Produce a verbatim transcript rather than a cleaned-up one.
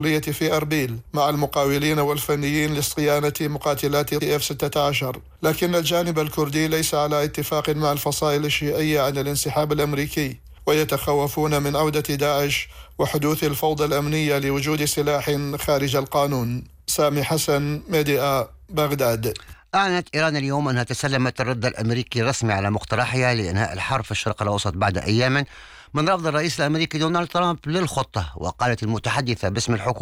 في أربيل مع المقاولين والفنيين لصيانة مقاتلات إف ستة عشر، لكن الجانب الكردي ليس على اتفاق مع الفصائل الشيعية عن الانسحاب الأمريكي، ويتخوفون من عودة داعش وحدوث الفوضى الأمنية لوجود سلاح خارج القانون. سامي حسن، ميديا، بغداد. أعلنت إيران اليوم أنها تسلمت الرد الأمريكي الرسمي على مقترحها لإنهاء الحرب في الشرق الأوسط بعد أيام من رفض الرئيس الأمريكي دونالد ترامب للخطة. وقالت المتحدثة باسم الحكومة